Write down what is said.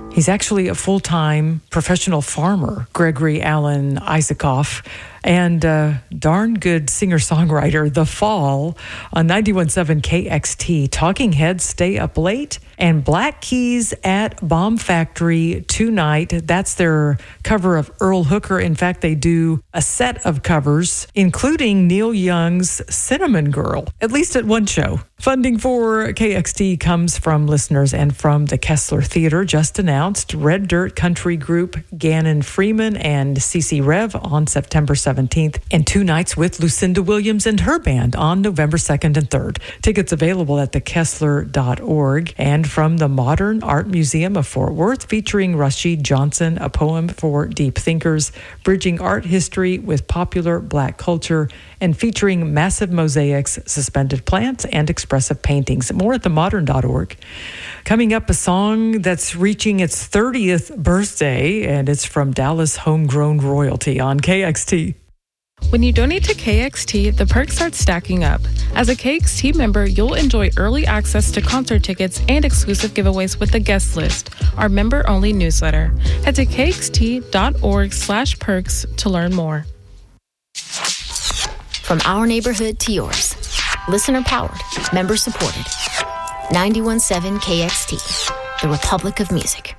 He's actually a full-time professional farmer, Gregory Alan Isaacoff, and darn good singer-songwriter, The Fall, on 91.7 KXT. Talking Heads stay up late, and Black Keys at Bomb Factory tonight. That's their cover of Earl Hooker. In fact, they do a set of covers, including Neil Young's Cinnamon Girl, at least at one show. Funding for KXT comes from listeners and from the Kessler Theater. Just announced Red Dirt Country Group Gannon Freeman and CeCe Rev on September 17th, and 2 nights with Lucinda Williams and her band on November 2nd and 3rd. Tickets available at thekessler.org. And from the Modern Art Museum of Fort Worth, featuring Rashid Johnson, a poem for deep thinkers, bridging art history with popular Black culture, and featuring massive mosaics, suspended plants, and expressive paintings. More at themodern.org. Coming up, a song that's reaching its 30th birthday, and it's from Dallas Homegrown Royalty on KXT. When you donate to KXT, the perks start stacking up. As a KXT member, you'll enjoy early access to concert tickets and exclusive giveaways with the guest list, our member-only newsletter. Head to kxt.org/perks to learn more. From our neighborhood to yours. Listener-powered, member-supported. 91.7 KXT, the Republic of Music.